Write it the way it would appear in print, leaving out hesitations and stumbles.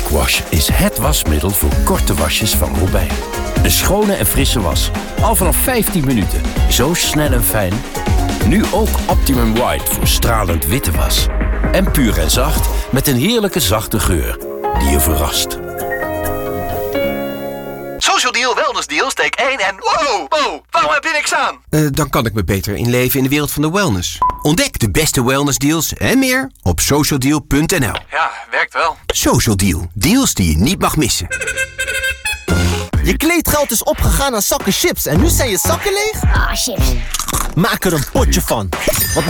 Wash is het wasmiddel voor korte wasjes van Robijn. Een schone en frisse was. Al vanaf 15 minuten. Zo snel en fijn. Nu ook Optimum White voor stralend witte was. En puur en zacht met een heerlijke zachte geur die je verrast. Social Deal, Wellness Deal, steek 1 en... Wow, waarom heb je niks aan? Dan kan ik me beter inleven in de wereld van de wellness. Ontdek de beste wellness deals en meer op socialdeal.nl. Ja, werkt wel. Social Deal. Deals die je niet mag missen. Je kleedgeld is opgegaan aan zakken chips en nu zijn je zakken leeg? Ah, chips. Maak er een potje van. Want